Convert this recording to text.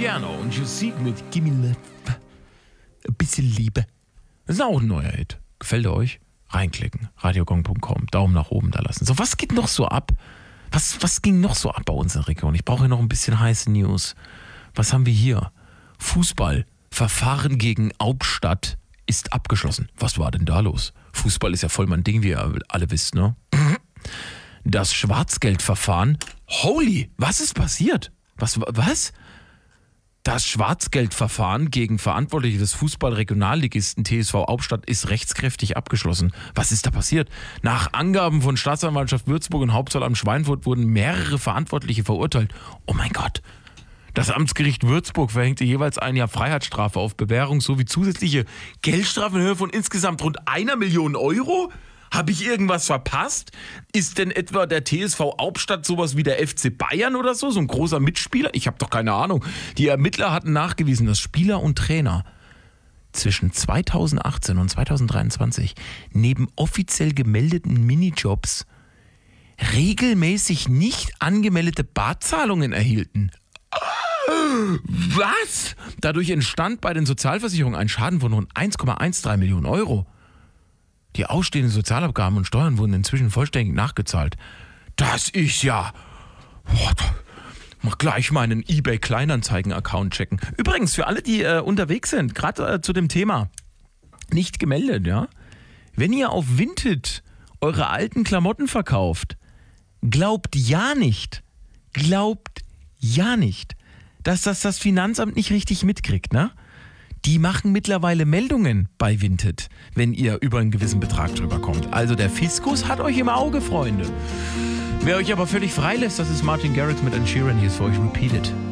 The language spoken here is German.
Luciano und Jusik mit Gimme Love. Ein bisschen Liebe. Das ist auch ein neuer Hit. Gefällt er euch? Reinklicken. radiogong.com. Daumen nach oben da lassen. So, was geht noch so ab? Was ging noch so ab bei uns in der Region? Ich brauche hier noch ein bisschen heiße News. Was haben wir hier? Fußball. Verfahren gegen Albstadt ist abgeschlossen. Was war denn da los? Fußball ist ja voll mein Ding, wie ihr alle wisst, ne? Das Schwarzgeldverfahren. Holy, was ist passiert? Was? Das Schwarzgeldverfahren gegen Verantwortliche des Fußball-Regionalligisten TSV Albstadt ist rechtskräftig abgeschlossen. Was ist da passiert? Nach Angaben von Staatsanwaltschaft Würzburg und Hauptzollamt Schweinfurt wurden mehrere Verantwortliche verurteilt. Oh mein Gott. Das Amtsgericht Würzburg verhängte jeweils ein Jahr Freiheitsstrafe auf Bewährung sowie zusätzliche Geldstrafen in Höhe von insgesamt rund 1 Million Euro? Habe ich irgendwas verpasst? Ist denn etwa der TSV Albstadt sowas wie der FC Bayern oder so? So ein großer Mitspieler? Ich habe doch keine Ahnung. Die Ermittler hatten nachgewiesen, dass Spieler und Trainer zwischen 2018 und 2023 neben offiziell gemeldeten Minijobs regelmäßig nicht angemeldete Barzahlungen erhielten. Was? Dadurch entstand bei den Sozialversicherungen ein Schaden von rund 1,13 Millionen Euro. Die ausstehenden Sozialabgaben und Steuern wurden inzwischen vollständig nachgezahlt. Das ist ja... Mach gleich meinen eBay-Kleinanzeigen-Account checken. Übrigens, für alle, die unterwegs sind, gerade zu dem Thema, nicht gemeldet, ja? Wenn ihr auf Vinted eure alten Klamotten verkauft, glaubt ja nicht, dass das Finanzamt nicht richtig mitkriegt, ne? Die machen mittlerweile Meldungen bei Vinted, wenn ihr über einen gewissen Betrag drüber kommt. Also der Fiskus hat euch im Auge, Freunde. Wer euch aber völlig frei lässt, das ist Martin Garrix mit Ed Sheeran. Hier ist für euch Repeat It.